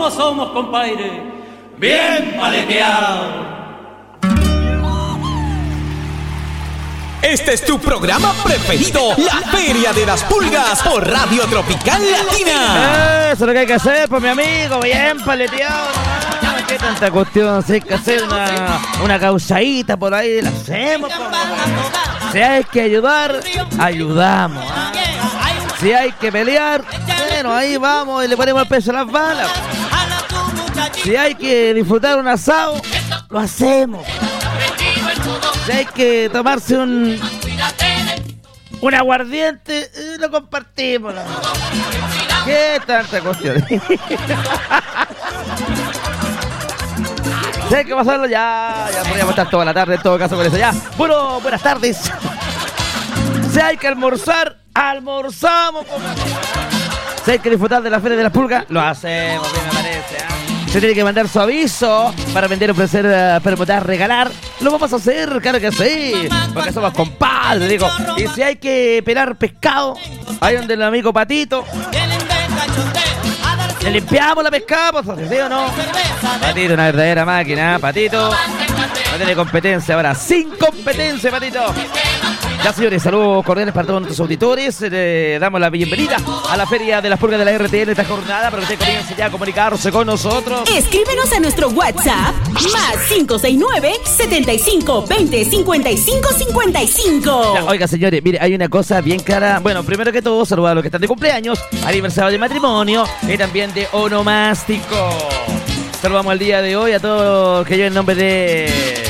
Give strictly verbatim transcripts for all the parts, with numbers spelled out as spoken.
todos somos compadres, bien paleteados. Este es tu programa preferido, La Feria de las Pulgas por Radio Tropical Latina. Eso es lo que hay que hacer, pues mi amigo, bien paleteado. No, ¿qué tanta cuestión? Si hay que hacer una, una causadita por ahí, la hacemos. Pues. Si hay que ayudar, ayudamos. ¿eh? Si hay que pelear, bueno, ahí vamos y le ponemos el peso a las balas. Si hay que disfrutar un asado, lo hacemos. Si hay que tomarse un un aguardiente, eh, lo compartimos. ¿No? ¿Qué tanta cuestión? Si hay que pasarlo, ya, ya podríamos estar toda la tarde en todo caso con eso. Ya, bueno, buenas tardes. Si hay que almorzar, almorzamos. Si hay que disfrutar de la Feria de las Pulgas, lo hacemos, bien me parece. ¿eh? Se tiene que mandar su aviso para vender, ofrecer, uh, permutar, regalar. Lo vamos a hacer, claro que sí. Porque somos compadres, digo. Y si hay que pelar pescado, ahí donde el amigo Patito, le limpiamos la pescada, pues, ¿sí o no? Patito, una verdadera máquina, Patito. No tiene competencia ahora, sin competencia, Patito. Ya, señores, saludos cordiales para todos nuestros auditores. Le damos la bienvenida a la Feria de las Pulgas de la R T L esta jornada, para que usted comience ya a comunicarse con nosotros. Escríbenos a nuestro WhatsApp más cinco seis nueve, setenta y cinco, veinte, cincuenta y cinco, cincuenta y cinco. Ya, oiga, señores, mire, hay una cosa bien clara. Bueno, primero que todo, saludar a los que están de cumpleaños, aniversario de matrimonio y también de onomástico. Saludamos el día de hoy a todos los que lleven el nombre de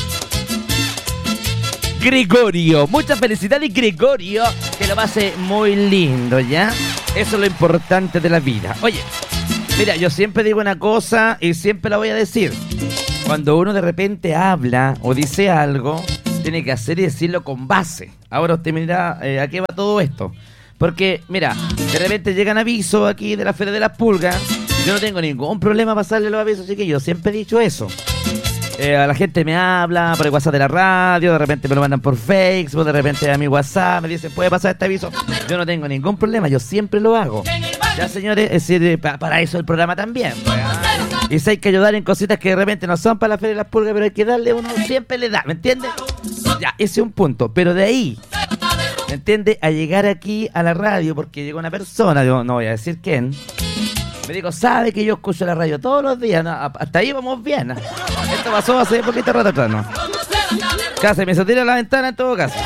Gregorio. Mucha felicidad y Gregorio, que lo pase muy lindo, ¿ya? Eso es lo importante de la vida. Oye, mira, yo siempre digo una cosa y siempre la voy a decir. Cuando uno de repente habla o dice algo, tiene que hacer y decirlo con base. Ahora usted mira eh, a qué va todo esto. Porque, mira, de repente llegan avisos aquí de la Feria de las Pulgas. Yo no tengo ningún problema pasarle los avisos, chiquillos. Siempre he dicho eso. Eh, a la gente me habla por el WhatsApp de la radio, de repente me lo mandan por Facebook, de repente a mi WhatsApp me dicen, ¿puede pasar este aviso? Yo no tengo ningún problema, yo siempre lo hago. Ya, señores, es decir, para eso el programa también. Pues, y si hay que ayudar en cositas que de repente no son para la Feria de las Pulgas, pero hay que darle, uno siempre le da, ¿me entiendes? Ya, ese es un punto, pero de ahí, ¿me entiendes? A llegar aquí a la radio, porque llegó una persona, yo no voy a decir quién, me dijo, sabe que yo escucho la radio todos los días, ¿no? Hasta ahí vamos bien. Esto pasó hace poquito rato atrás, ¿no? Casi me hizo tirar la ventana en todo caso.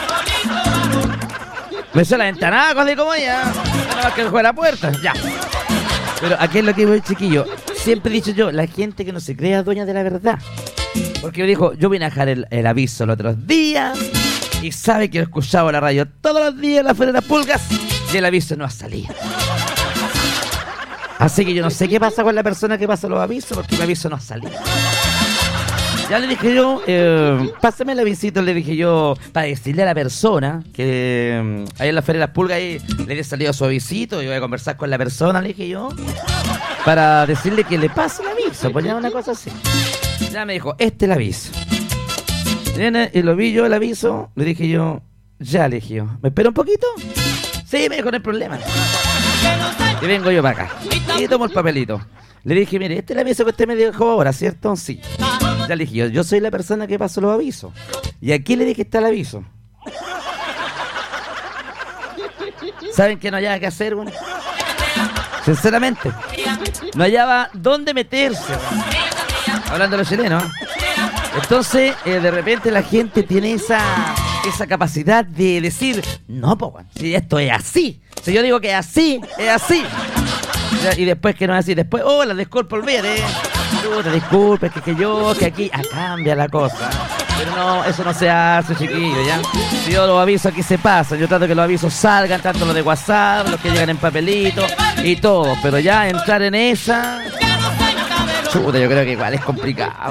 Me hizo la ventana, cosas como ella. Nada más que dejó la puerta, ya. Pero aquí es lo que voy, chiquillo. Siempre he dicho yo, la gente que no se crea dueña de la verdad. Porque me dijo, yo vine a dejar el, el aviso los otros días y sabe que lo escuchaba la radio todos los días en la Feria de las Pulgas y el aviso no ha salido. Así que yo no sé qué pasa con la persona que pasa los avisos, porque el aviso no ha salido. Ya le dije yo, eh, pásame el avisito, le dije yo, para decirle a la persona que eh, ahí en la Feria de las Pulgas ahí le he salido su avisito, y voy a conversar con la persona, le dije yo, para decirle que le pase el aviso, pues ya una cosa así. Ya me dijo, este es el aviso. Viene, y lo vi yo el aviso, le dije yo, ya le dije yo, ¿me espera un poquito? Sí, me dijo, no hay problema. Y vengo yo para acá. Y tomo el papelito. Le dije, mire, este es el aviso que usted me dejó ahora, ¿cierto? Sí. Ya le dije, yo, yo soy la persona que paso los avisos. Y aquí le dije que está el aviso. ¿Saben que no hallaba qué hacer, güey? Sinceramente. No hallaba dónde meterse, güey. Hablando de los chilenos. Entonces, eh, de repente la gente tiene esa... esa capacidad de decir, no, pues, si esto es así, si yo digo que es así, es así. Y después que no es así, después, hola, disculpa, olvídate. Puta, disculpe, que, que yo, que aquí, ah, cambia la cosa. Pero no, eso no se hace, chiquillo, ¿ya? Si yo los aviso, aquí se pasa. Yo trato que los avisos salgan, tanto los de WhatsApp, los que llegan en papelito y todo. Pero ya entrar en esa... chuta, yo creo que igual es complicado.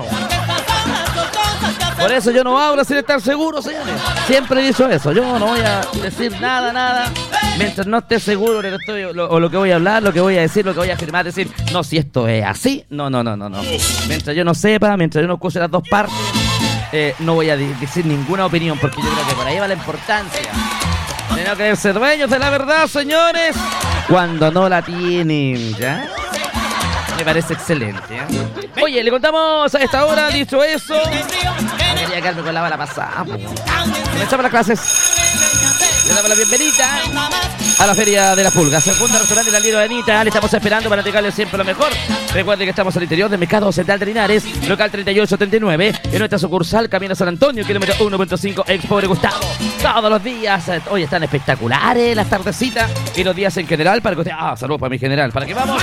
Por eso yo no hablo sin estar seguro, señores. Siempre he dicho eso. Yo no voy a decir nada, nada, mientras no esté seguro de lo que estoy, lo, o lo que voy a hablar, lo que voy a decir, lo que voy a afirmar. Decir, no, si esto es así, no, no, no, no, no. Mientras yo no sepa, mientras yo no escuche las dos partes, eh, no voy a de- decir ninguna opinión, porque yo creo que por ahí va la importancia de no creerse dueños de la verdad, señores, cuando no la tienen, ¿ya? Me parece excelente, ¿eh? Oye, le contamos a esta hora, dicho eso. No quería quedarme con la bala pasada. Comenzamos las clases. Le damos la bienvenida a la Feria de las Pulgas, segundo restaurante de la Lira de Anita. Le estamos esperando para entregarle siempre lo mejor. Recuerde que estamos al interior del Mercado Central de Linares, local treinta y ocho treinta y nueve, en nuestra sucursal Camino San Antonio, kilómetro uno punto cinco, Expo de Gustavo. Todos los días, hoy están espectaculares las tardecitas y los días en general para que usted... Ah, saludos para mi general, para que vamos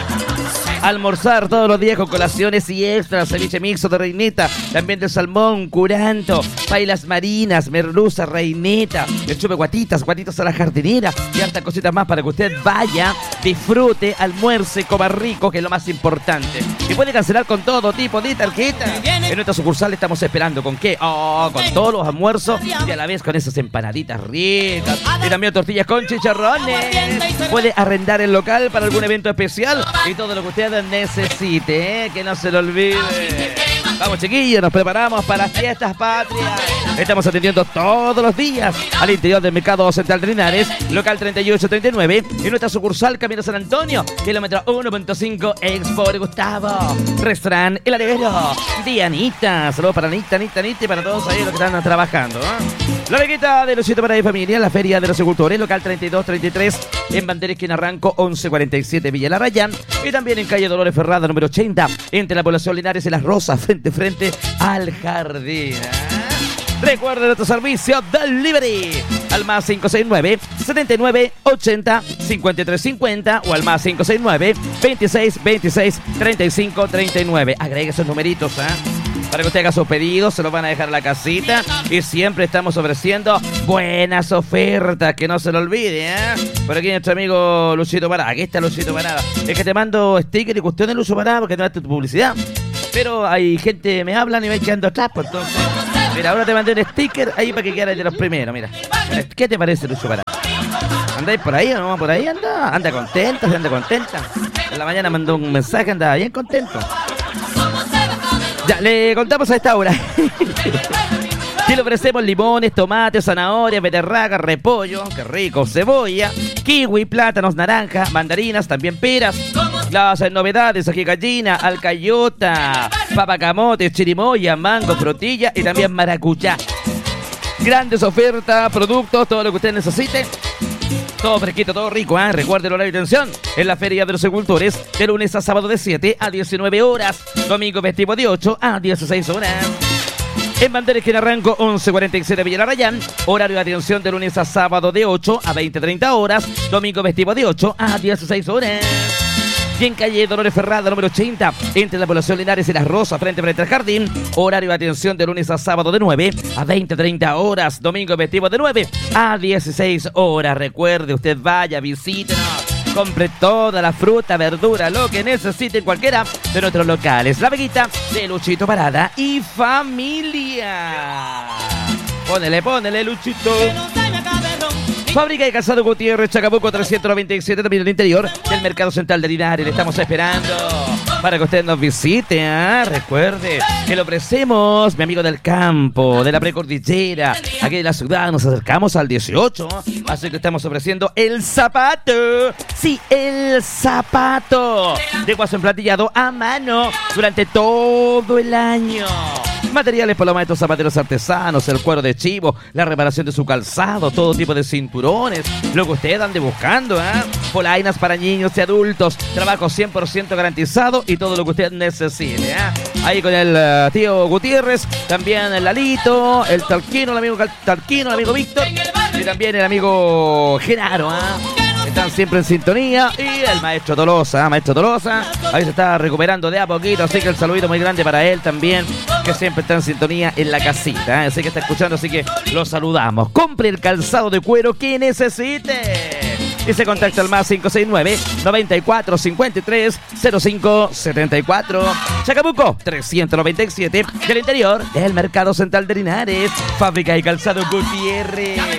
a almorzar todos los días con colaciones y extras, ceviche mixto de reineta, también de salmón, curanto, pailas marinas, merluza, reineta, el chupe guatitas, guatitos a la jardinera y hartas cositas más para que usted vaya, disfrute, almuerce, coma rico, que es lo más importante. Y puede cancelar con todo tipo de tarjeta. En nuestra sucursal estamos esperando, ¿con qué? Oh, con todos los almuerzos y a la vez con esas empanaditas ricas y también tortillas con chicharrones. Puede arrendar el local para algún evento especial y todo lo que usted necesite, ¿eh? Que no se lo olvide. Vamos, chiquillos, nos preparamos para las fiestas patrias. Estamos atendiendo todos los días al interior del Mercado Central de Linares, local treinta y ocho treinta y nueve, en nuestra sucursal Camino San Antonio, kilómetro uno punto cinco, Expo de Gustavo. Restaurante El Alegro de Anita. Saludos para Anita, Anita, Anita y para todos ahí los que están trabajando, ¿eh? La Veguita de Luchito para mi familia, la Feria de los Agricultores, local treinta y dos treinta y tres, en Bandera Esquina Arranco, once cuarenta y siete, Villa La Rayán, y también en calle Dolores Ferrada, número ochenta, entre la población Linares y Las Rosas, frente frente al jardín. Recuerda nuestro servicio delivery al más cinco seis nueve, setenta y nueve ochenta, cincuenta y tres cincuenta o al más cinco seis nueve, veintiséis veintiséis, treinta y cinco treinta y nueve. Agregue esos numeritos, ¿eh? Para que usted haga sus pedidos, se los van a dejar a la casita. Y siempre estamos ofreciendo buenas ofertas, que no se lo olvide, ¿eh? Por aquí nuestro amigo Luchito Parada. Aquí está Luchito Parada. Es que te mando sticker y cuestiones, Lucho Parada, porque no haces tu publicidad. Pero hay gente, me hablan y me quedando atrás, pues entonces... Mira, ahora te mandé un sticker ahí para que quieras de los primeros, mira. ¿Qué te parece, Lucho Parada? ¿Andáis por ahí o no? ¿Por ahí anda? Anda contenta, anda contenta. En la mañana mandó un mensaje, andaba bien contento. Ya, le contamos a esta hora que le ofrecemos limones, tomates, zanahorias, beterraga, repollo, qué rico, cebolla, kiwi, plátanos, naranja, mandarinas, también peras. Las novedades, aquí gallina, alcayota, papacamote, chirimoya, mango, frutilla y también maracuyá. Grandes ofertas, productos, todo lo que usted necesite. Todo fresquito, todo rico, ¿eh? Recuerde el horario de atención en la Feria de los Agricultores, de lunes a sábado de siete a diecinueve horas, domingo festivo de ocho a dieciséis horas. En Bandera Esquina Arranco, once cuarenta y siete, Villa La Rayán, horario de atención de lunes a sábado de ocho a veinte treinta horas, domingo festivo de ocho a dieciséis horas. Y en calle Dolores Ferrada, número ochenta, entre la población Linares y Las Rosas, frente frente al jardín, horario de atención de lunes a sábado de nueve a veinte treinta horas, domingo festivo de nueve a dieciséis horas. Recuerde, usted vaya, visítenos, compre toda la fruta, verdura, lo que necesite en cualquiera de nuestros locales. La Veguita de Luchito Parada y familia. Pónele, pónele, Luchito. Fábrica de Calzado Gutiérrez, Chacabuco trescientos noventa y siete, también en el interior del Mercado Central de Linares. Le estamos esperando para que usted nos visite, ¿eh? Recuerde que le ofrecemos, mi amigo del campo, de la precordillera, aquí de la ciudad. Nos acercamos al dieciocho, así que estamos ofreciendo el zapato. Sí, el zapato de guaso emplatillado a mano durante todo el año. Materiales para los maestros zapateros artesanos, el cuero de chivo, la reparación de su calzado, todo tipo de cinturones, lo que usted ande buscando, ¿eh? Polainas para niños y adultos, trabajo cien por ciento garantizado y todo lo que usted necesite, ¿eh? Ahí con el uh, tío Gutiérrez, también el Lalito, el Talquino, el amigo Talquino, el amigo Víctor y también el amigo Genaro, ¿eh? Están siempre en sintonía. Y el maestro Tolosa, ¿eh? Maestro Tolosa, ahí se está recuperando de a poquito, así que el saludito muy grande para él también, que siempre está en sintonía en la casita, ¿eh? Así que está escuchando, así que lo saludamos. Compre el calzado de cuero que necesite. Y se contacta al más cinco seis nueve, noventa y cuatro, cincuenta y tres, cero cinco setenta y cuatro. Chacabuco trescientos noventa y siete, del interior del Mercado Central de Linares. Fábrica de Calzado Gutiérrez.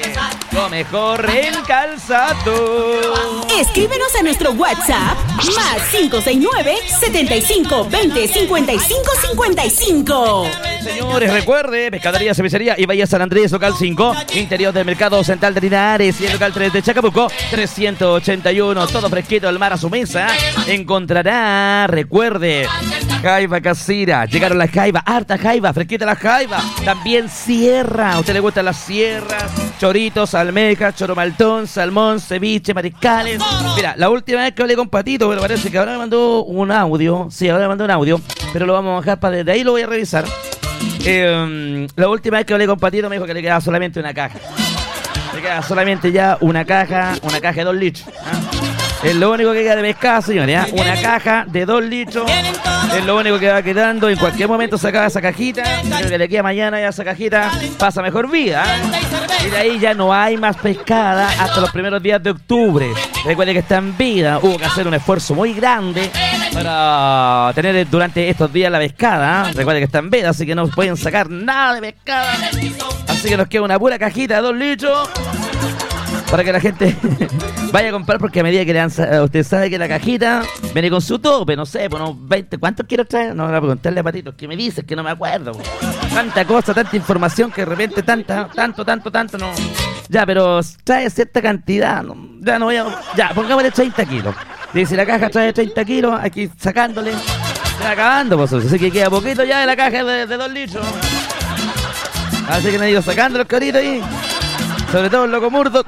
lo mejor en calzado. Escríbenos a nuestro WhatsApp más cinco seis nueve, setenta y cinco, veinte, cincuenta y cinco, cincuenta y cinco. Señores, recuerde, Pescadería, Cervecería y Bahía San Andrés, local cinco, interior del Mercado Central de Linares y el local tres de Chacabuco, trescientos ochenta y uno, todo fresquito del mar a su mesa. Encontrará, recuerde, jaiba casera, llegaron las jaivas, harta jaiba, fresquita la jaiba, también sierra, a usted le gustan las sierras, choritos, almejas, choromaltón, salmón, ceviche, mariscales. Mira, la última vez que hablé con Patito, pero parece que ahora me mandó un audio, sí, ahora me mandó un audio, pero lo vamos a bajar para desde ahí, lo voy a revisar. Eh, la última vez que hablé con Patito me dijo que le quedaba solamente una caja. Le queda solamente ya una caja, una caja de dos litros. ¿eh? Es lo único que queda de pescado, señores. ¿eh? Una caja de dos litros. Es lo único que va quedando. En cualquier momento se acaba esa cajita. Creo que le queda mañana ya esa cajita. Pasa mejor vida. ¿eh? Y de ahí ya no hay más pescada hasta los primeros días de octubre. Recuerde que está en vida. Hubo que hacer un esfuerzo muy grande para tener durante estos días la pescada. ¿eh? Recuerde que está en vida, así que no pueden sacar nada de pescada. Así que nos queda una pura cajita de dos litros para que la gente vaya a comprar, porque a medida que le dan, usted sabe que la cajita viene con su tope, no sé, bueno, veinte, ¿cuántos quiero traer? No, voy a preguntarle a Patito, ¿qué me dices? Que no me acuerdo. Tanta cosa, tanta información que de repente tanta, tanto, tanto, tanto, no. Ya, pero trae cierta cantidad, no, ya no voy a, ya, pongámosle treinta kilos. Dice, la caja trae treinta kilos, aquí sacándole, se va acabando, pues, así que queda poquito ya de la caja de, de dos litros. Así que me he ido sacando los caritos ahí. Sobre todo el loco murdo.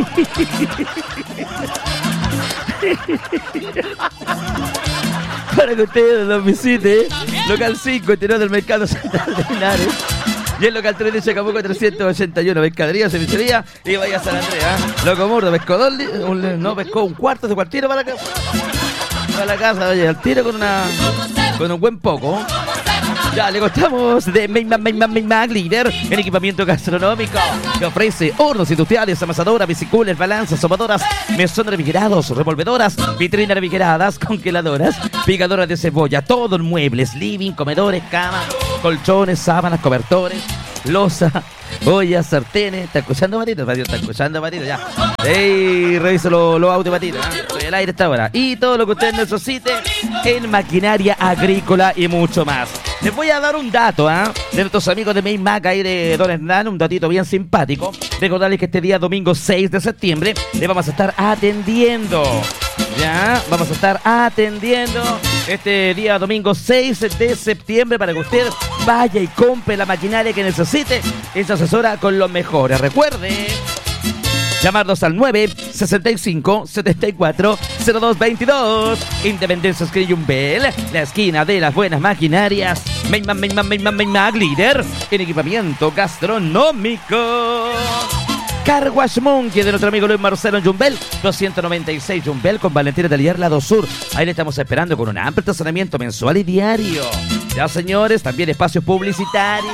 Para que ustedes los visiten. Local cinco, interior del Mercado Central de Linares. Y el local tres de Chacabuco, trescientos ochenta y uno. Pescadería, Cervecería y Bahía San Andrés. ¿eh? Loco murdo, pescó dos li- un, no, pescó un cuarto de cuartiro para la casa. Para la casa, oye, al tiro con una con un buen poco. Ya le contamos de Mayman Mayman Mayman Líder en equipamiento gastronómico que ofrece hornos industriales, amasadoras, biciculas, balanzas, sopadoras, mesones refrigerados, revolvedoras, vitrinas refrigeradas, congeladoras, picadoras de cebolla, todo en muebles, living, comedores, camas, colchones, sábanas, cobertores, losa, ollas, sartenes. ¿Está escuchando, Patito? Patito, ¿está escuchando, Patito? Ya. Ey, revisa los lo audios, Patito. ¿eh? Estoy al aire esta hora. Y todo lo que usted necesite en maquinaria agrícola y mucho más. Les voy a dar un dato ¿eh? de nuestros amigos de Maymac ahí de Don Hernán, un datito bien simpático. Recordarles que este día domingo seis de septiembre le vamos a estar atendiendo. Ya, vamos a estar atendiendo este día domingo seis de septiembre para que usted vaya y compre la maquinaria que necesite. Es asesora con los mejores. Recuerde llamarnos al nueve sesenta y cinco, setenta y cuatro, cero dos veintidós. Independencia Escriyumbel, la esquina de las buenas maquinarias. Mayman, Mayman, Mayman, Mayman Líder en equipamiento gastronómico. Car Wash Monkey de nuestro amigo Luis Marcelo en Yumbel, doscientos noventa y seis Yumbel con Valentina Telier, lado sur. Ahí le estamos esperando con un amplio estacionamiento mensual y diario. Ya, señores, también espacios publicitarios.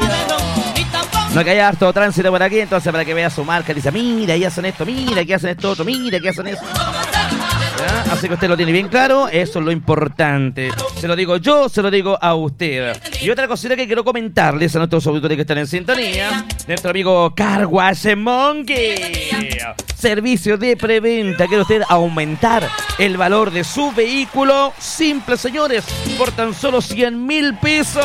No que haya harto tránsito por aquí, entonces para que vea su marca, dice, mira, ahí hacen esto, mira, aquí hacen esto otro, mira, aquí hacen eso. ¿Ya? Así que usted lo tiene bien claro, eso es lo importante. Se lo digo yo, se lo digo a usted. Y otra cosita que quiero comentarles a nuestros auditores que están en sintonía, nuestro amigo Car Wash Monkey. Servicio de preventa. ¿Quiere usted aumentar el valor de su vehículo? Simple, señores, por tan solo cien mil pesos.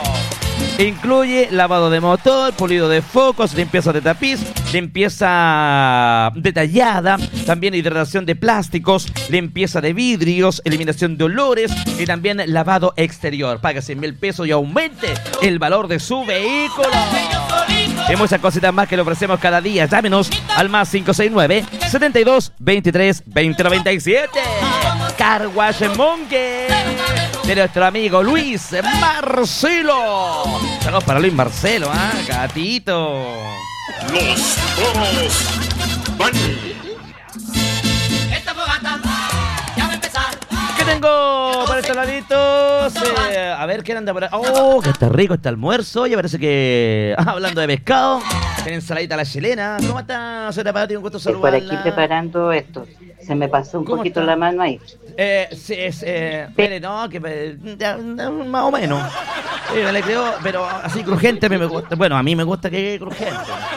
Incluye lavado de motor, pulido de focos, limpieza de tapiz, limpieza detallada, también hidratación de plásticos, limpieza de vidrios, eliminación de olores y también lavado exterior. Paga cien mil pesos y aumente el valor de su vehículo. Y muchas cositas más que le ofrecemos cada día. Llámenos al más cinco seis nueve, setenta y dos, veintitrés, veinte noventa y siete. Car Wash Monkey de nuestro amigo Luis Marcelo. Saludos para Luis Marcelo, ¿ah? ¿eh? Gatito. Los toros van. Esta fogata ya va a empezar. ¿Qué tengo para estos laditos? Eh, a ver, ¿quién anda por ahí? Oh, que está rico este almuerzo. Ya parece que... Ah, hablando de pescado. Tienen ensaladita a la chilena. ¿Cómo está, señora Pati? Un gusto saludarla. Por aquí preparando esto. Se me pasó un poquito está? la mano ahí. Eh, sí, es... Eh, pero no, que... Ya, más o menos. Sí, me le creo, pero así crujiente a mí me gusta. Bueno, a mí me gusta que quede crujiente.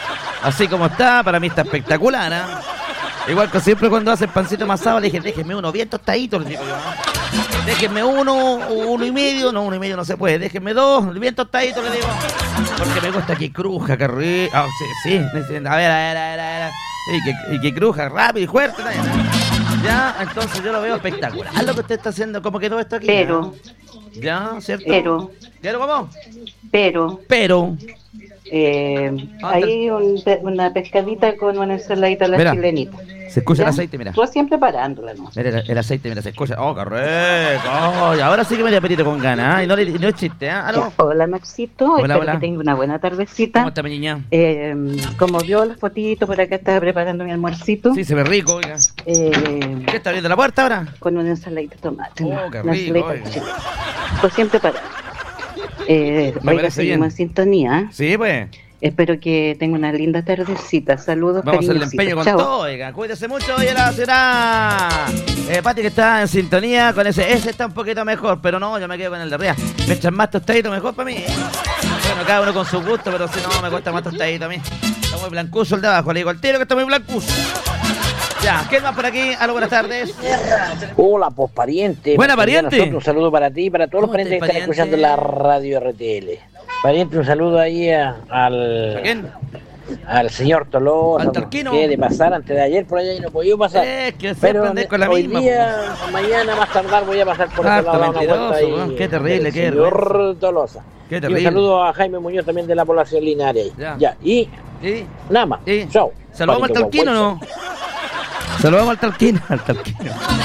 Así como está, para mí está espectacular, ¿eh? Igual que siempre cuando hacen pancito masado, le dije, déjenme uno bien tostadito, les digo yo, ¿no? Déjenme uno, uno y medio, no, uno y medio no se puede, déjenme dos, bien tostadito, le digo. Porque me gusta que cruja, que rico. Oh, sí, sí, a ver, a ver, a ver, a ver. Y que, y que cruja rápido y fuerte, ¿no? Ya, entonces yo lo veo espectacular. Haz lo que usted está haciendo, ¿cómo quedó esto aquí? Pero, ¿ya? ¿Cierto? pero, ¿Pero cómo? pero, Pero, eh, hay un pe- una pescadita con una ensaladita a la Mira. chilenita. se escucha el ¿Ya? aceite, mira. Tú siempre parándola, ¿no? Mira el, el aceite, mira, se escucha. ¡Oh, qué rico! Oh, y ahora sí que me dio apetito con ganas, ¿eh? Y no, le- no es chiste, ¿eh? ¿Aló? Ya, hola, Maxito. Hola, Espero hola. que tenga una buena tardecita. ¿Cómo está mi niña? Eh, como vio las fotitos, por acá estaba preparando mi almuercito. Sí, se ve rico, oiga. Eh, ¿Qué está abriendo la puerta ahora? con una ensaladita de tomate. Oh, ¿no? qué Una rico, ensaladita oiga. chilena. Pues siempre para. Eh, Me oiga, parece seguimos bien. en sintonía. ¿eh? Sí, pues. Espero que tenga una linda tardecita. Saludos, Vamos a hacer el cariñositos. empeño con Chao. todo, oiga. Cuídese mucho, oye, la señora eh, Pati, que está en sintonía con ese. Ese está un poquito mejor, pero no, yo me quedo con el de arriba. Mientras más tostadito, mejor para mí. ¿eh? Bueno, cada uno con su gusto, pero si no, me cuesta más tostadito a mí. Está muy blancuzo el de abajo, le digo al tiro que está muy blancuzo. Ya, ¿qué más por aquí? Aló, buenas tardes. Hola, pues pariente. Buena, Porque pariente. nosotros, un saludo para ti y para todos los ¿Cómo parientes que estás, están pariente? escuchando la radio R T L. Pariente, un saludo ahí a- ¿A al, quién? al señor Tolosa. Al Tarquino. Que de pasar antes de ayer por allá y no podía pasar. Es que siempre Pero andé con la hoy misma, día, mañana más tardar voy a pasar por Ah, ese lado a dar una mentiroso, vuelta ahí. weón. Qué terrible, del qué señor Tolosa. Qué Y un terrible. saludo a Jaime Muñoz también de la población Linares. Ya. Ya. Y ¿Sí? nada más. ¿Sí? Chao. ¿Saludamos al Pariente, Talquino o guapo. no? Saludamos al Talquino, al Talquino.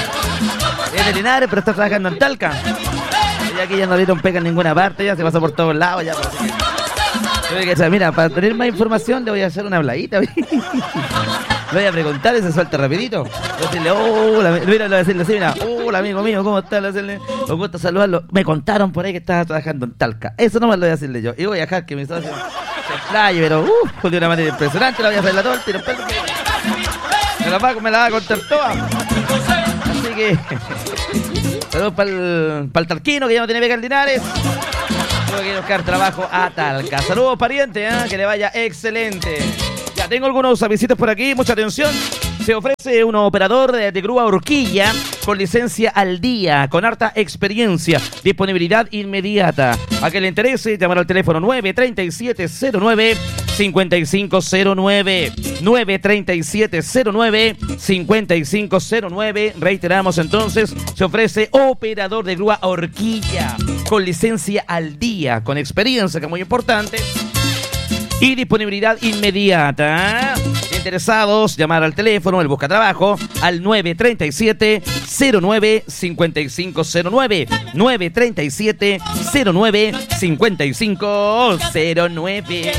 Es de Linares, pero está trabajando en Talca. Y aquí ya no le dieron pega en ninguna parte, ya se pasó por todos lados. Ya, Tuve que- o sea, mira, para tener más información le voy a hacer una habladita. Le voy a preguntar y se suelta rapidito. Voy a decirle, hola, mira, le voy a decirle así, mira, hola amigo mío, ¿cómo estás? Le voy a decirle, me gusta saludarlo. Me contaron por ahí que estaba trabajando en Talca. Eso nomás lo voy a decirle yo. Y voy a dejar que mi socio se explaye, pero uh, de una manera impresionante, la voy a hacer la torta y después me la va, me la va a contar toda. Así que saludos para el, para el Talquino, que ya no tiene beca en Linares. Tuve que ir a buscar trabajo a Talca. Saludos, pariente, ¿eh? Que le vaya excelente. Ya tengo algunos avisitos por aquí, mucha atención. Se ofrece un operador de, de grúa horquilla con licencia al día, con harta experiencia, disponibilidad inmediata. A que le interese, llamar al teléfono nueve tres siete cero nueve cinco cinco cero nueve, nueve tres siete cero nueve cinco cinco cero nueve. Reiteramos entonces, se ofrece operador de grúa horquilla con licencia al día, con experiencia, que es muy importante, y disponibilidad inmediata. Interesados, llamar al teléfono, el buscatrabajo, al nueve tres siete cero nueve cinco cinco cero nueve, nueve tres siete cero nueve cinco cinco cero nueve.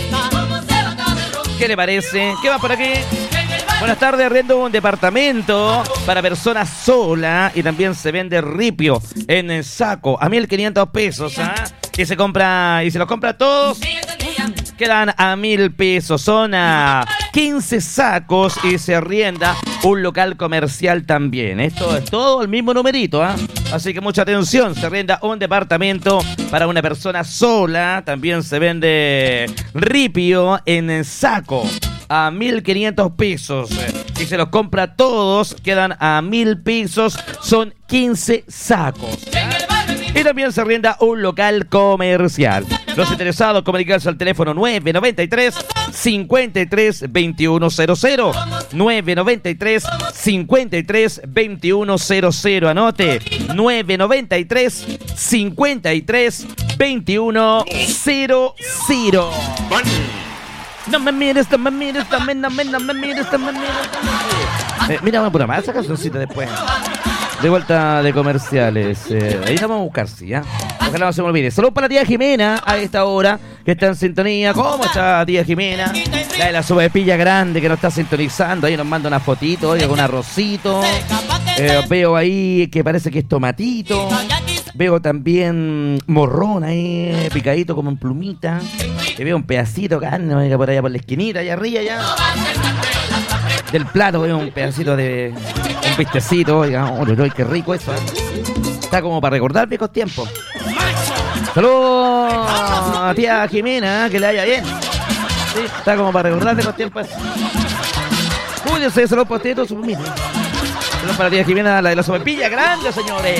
¿Qué le parece? ¿Qué va por aquí? Buenas tardes, arriendo un departamento para personas sola y también se vende ripio en el saco a mil quinientos pesos, ¿ah? Y se compra, y se los compra todos, quedan a mil pesos. Son a quince sacos y se arrienda un local comercial también. Esto es todo el mismo numerito, ¿ah? Así que mucha atención, se arrienda un departamento para una persona sola. También se vende ripio en saco a mil quinientos pesos. Si se los compra todos, quedan a mil pesos. Son quince sacos. Y también se arrienda un local comercial. Los interesados, comunicarse al teléfono nueve nueve tres cinco tres dos uno cero cero. nueve nueve tres cinco tres dos uno cero cero. Anote, nueve nueve tres cinco tres dos uno cero cero. No me mires, no me mires, no me, no me, no me mires, no me mires, no me mires. Eh, mira, vamos por más esa cancioncita después. De vuelta de comerciales. Eh, ahí la vamos a buscar, sí, ¿eh? Ojalá no se me olvide. Saludos para la tía Jimena a esta hora, que está en sintonía. ¿Cómo está tía Jimena? La de la sopaipilla grande que nos está sintonizando. Ahí nos manda una fotito, oiga, con arrocito. Eh, veo ahí que parece que es tomatito. Veo también morrón ahí, picadito como en plumita. Que veo un pedacito de carne, oiga, por allá por la esquinita, allá arriba, ya. Del plato veo un pedacito de... un vistecito, oiga, oh, qué rico eso, ¿eh? Está como para recordar viejos tiempos. Saludos a tía Jimena, que le vaya bien. Sí, está como para recordarte con tiempo. Cuídense, se los postetos, miren. Saludos para la tía Jimena, la de la sopepilla grande, señores.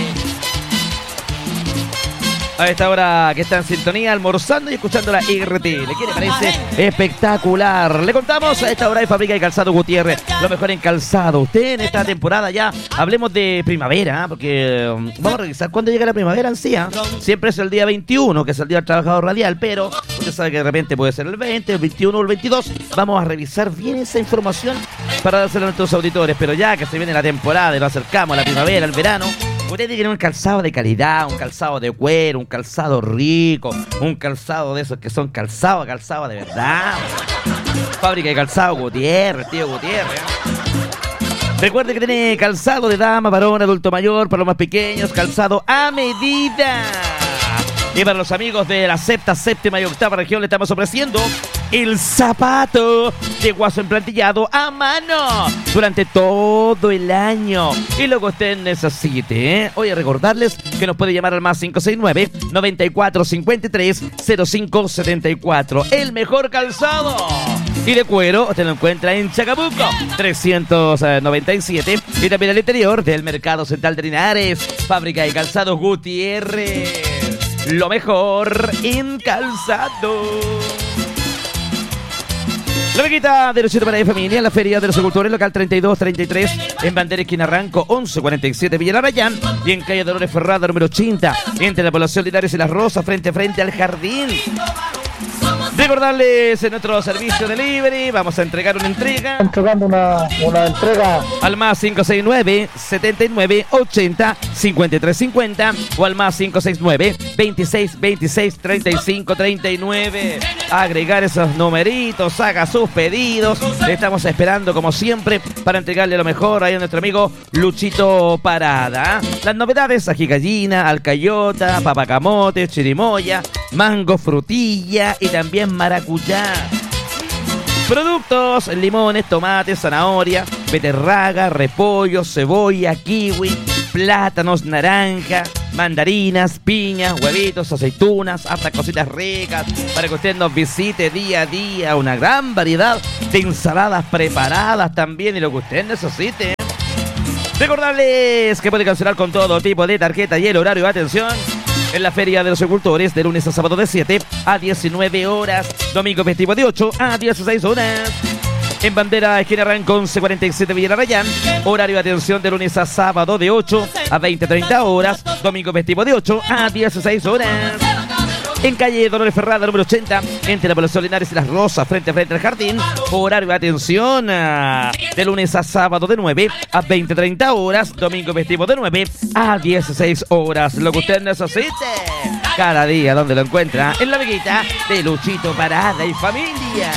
A esta hora que está en sintonía, almorzando y escuchando la R T L. ¿Qué le parece? Espectacular. Le contamos a esta hora de Fábrica de Calzado Gutiérrez, lo mejor en calzado. Usted en esta temporada ya, hablemos de primavera, porque um, vamos a revisar cuándo llega la primavera en sí. ¿eh? Siempre es el día veintiuno, que es el día del trabajador radial, pero usted sabe que de repente puede ser el veinte, el veintiuno o el veintidós. Vamos a revisar bien esa información para dársela a nuestros auditores. Pero ya que se viene la temporada y nos acercamos a la primavera, el verano, usted tiene que tener un calzado de calidad, un calzado de cuero, un calzado rico, un calzado de esos que son calzado, calzado de verdad. Fábrica de Calzado Gutiérrez, tío Gutiérrez. Recuerde que tiene calzado de dama, varón, adulto mayor, para los más pequeños, calzado a medida. Y para los amigos de la sexta, séptima y octava región le estamos ofreciendo el zapato de guaso emplantillado a mano durante todo el año y lo que usted necesite, ¿eh? Oye, recordarles que nos puede llamar al más cinco seis nueve, noventa y cuatro cincuenta y tres, cero cinco setenta y cuatro. El mejor calzado y de cuero usted lo encuentra en Chacabuco trescientos noventa y siete y también al interior del Mercado Central de Linares. Fábrica de Calzados Gutiérrez, lo mejor en calzado. La Veguita de Luchito para la Familia en la Feria de los Agricultores, local treinta y dos treinta y tres, en Bandera Esquina Ranco, once cuarenta y siete Villa Larayán, y en calle Dolores Ferrada, número ochenta, entre la población Linares y Las Rosas, frente a frente al jardín. Recordarles en nuestro servicio delivery, vamos a entregar una entrega. Entregando una, una entrega. Al más cinco seis nueve, setenta y nueve, ochenta, cincuenta y tres cincuenta o al más cinco seis nueve, veintiséis, veintiséis, treinta y cinco, treinta y nueve. Agregar esos numeritos, haga sus pedidos. Le estamos esperando como siempre para entregarle lo mejor ahí a nuestro amigo Luchito Parada. Las novedades, ají gallina, alcayota, papacamote, chirimoya, mango, frutilla y también maracuyá. Productos, limones, tomates, zanahoria, beterraga, repollo, cebolla, kiwi, plátanos, naranja, mandarinas, piñas, huevitos, aceitunas, hasta cositas ricas para que usted nos visite día a día. Una gran variedad de ensaladas preparadas también y lo que usted necesite. Recordarles que puede cancelar con todo tipo de tarjeta y el horario de atención en la Feria de los Agricultores de lunes a sábado de siete a diecinueve horas, domingo festivo de ocho a dieciséis horas. En Bandera Esquina Ranco, once cuarenta y siete Villa Larayán, horario de atención de lunes a sábado de ocho a veinte treinta horas, domingo festivo de ocho a dieciséis horas. En calle Dolores Ferrada, número ochenta, entre la población Linares y Las Rosas, frente a frente al jardín, horario de atención de lunes a sábado de nueve a veinte treinta horas, domingo festivo de nueve a dieciséis horas. Lo que usted necesite, cada día donde lo encuentra, en la Veguita de Luchito Parada y Familia.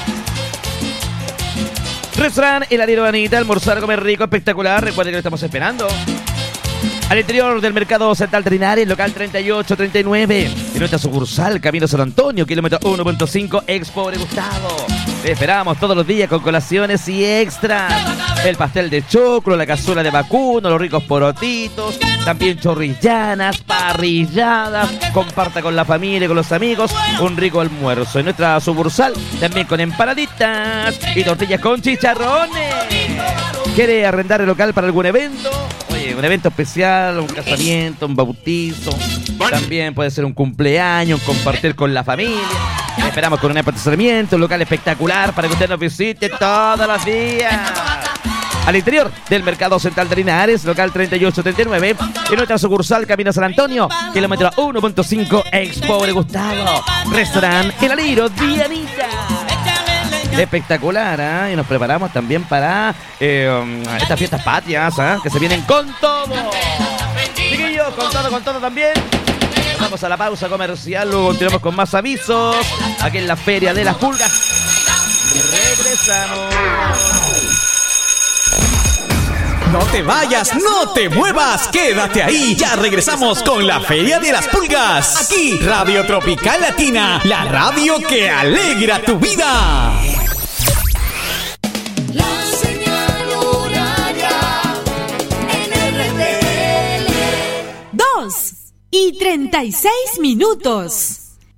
Restaurante El Alero Anita, almorzar, comer rico, espectacular. Recuerden que lo estamos esperando al interior del Mercado Central de Linares, local treinta y ocho treinta y nueve, en nuestra sucursal Camino San Antonio, kilómetro uno punto cinco, ex Pobre Gustavo. Te esperamos todos los días con colaciones y extras. El pastel de choclo, la cazuela de vacuno, los ricos porotitos, también chorrillanas, parrilladas. Comparta con la familia y con los amigos un rico almuerzo. En nuestra sucursal también con empanaditas y tortillas con chicharrones. ¿Quiere arrendar el local para algún evento? Oye, un evento especial, un casamiento, un bautizo. También puede ser un cumpleaños, compartir con la familia. Esperamos con un estacionamiento, un local espectacular para que usted nos visite todos los días. Al interior del Mercado Central de Linares, local treinta y ocho treinta y nueve, en nuestra sucursal Camino San Antonio, kilómetro uno punto cinco, ex Pobre Gustavo. Restaurante El Alero Dianita. Espectacular, ¿eh? Y nos preparamos también para eh, estas fiestas patrias, ¿eh? Que se vienen con todo. Chiquillos, con todo, con todo también. Vamos a la pausa comercial, luego continuamos con más avisos aquí en la Feria de las Pulgas. Regresamos. No te vayas, no te muevas, quédate ahí. Ya regresamos con la Feria de las Pulgas. Aquí, Radio Tropical Latina, la radio que alegra tu vida. La señal horaria en R T L. Dos y treinta y seis minutos.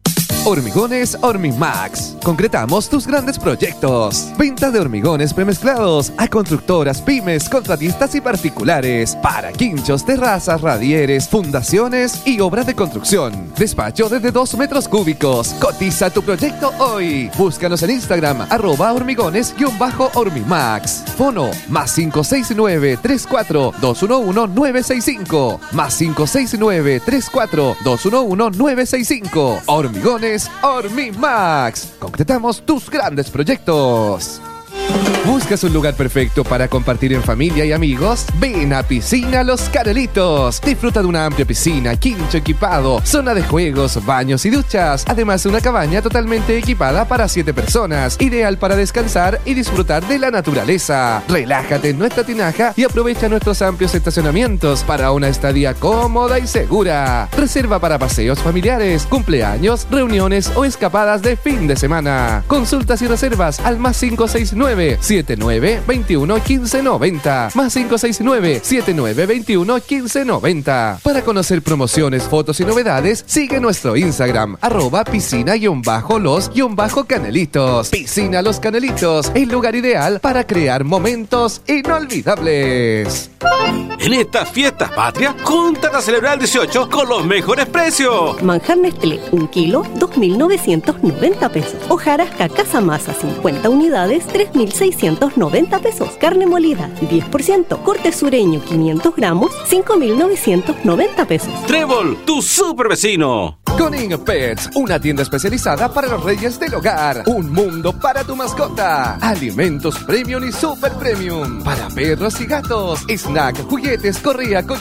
Hormigones Hormimax. Concretamos tus grandes proyectos. Venta de hormigones premezclados a constructoras, pymes, contratistas y particulares. Para quinchos, terrazas, radieres, fundaciones y obras de construcción. Despacho desde dos metros cúbicos. Cotiza tu proyecto hoy. Búscanos en Instagram, arroba hormigones-hormimax. Fono, más cinco seis nueve, tres cuatro, dos uno uno, nueve seis cinco. Más cinco seis nueve, tres cuatro, dos uno uno, nueve seis cinco. Hormigones Hormimax. Concretamos tus grandes proyectos. ¿Buscas un lugar perfecto para compartir en familia y amigos? Ven a Piscina Los Canelitos. Disfruta de una amplia piscina, quincho equipado, zona de juegos, baños y duchas. Además, una cabaña totalmente equipada para siete personas, ideal para descansar y disfrutar de la naturaleza. Relájate en nuestra tinaja y aprovecha nuestros amplios estacionamientos para una estadía cómoda y segura. Reserva para paseos familiares, cumpleaños, reuniones o escapadas de fin de semana. Consultas y reservas al más cinco seis nueve, siete nueve dos uno, uno cinco nueve cero. Más cinco seis nueve, siete nueve dos uno, uno cinco nueve cero. Para conocer promociones, fotos y novedades, sigue nuestro Instagram, arroba piscina-los-canelitos. Piscina Los Canelitos, el lugar ideal para crear momentos inolvidables. En estas fiestas patrias, júntate a celebrar el dieciocho con los mejores precios. Manjar Nestlé, un kilo, dos mil novecientos noventa pesos. Hojarasca Casa Masa, cincuenta unidades, tres mil seiscientos noventa pesos. Carne molida, diez por ciento. Corte sureño, quinientos gramos, cinco mil novecientos noventa pesos. Trébol, tu super vecino. Conin Pets, una tienda especializada para los reyes del hogar. Un mundo para tu mascota. Alimentos premium y super premium. Para perros y gatos. Snack, juguetes, correa, collar.